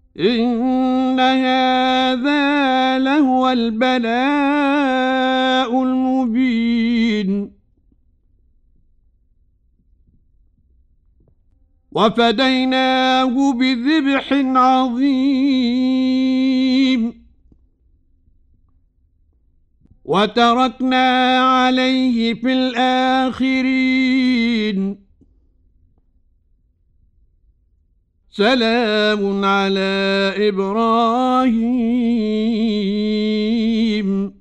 إن هذا لهو البلاء المبين وفديناه بذبح عظيم وتركنا عليه في الآخرين سلام على إبراهيم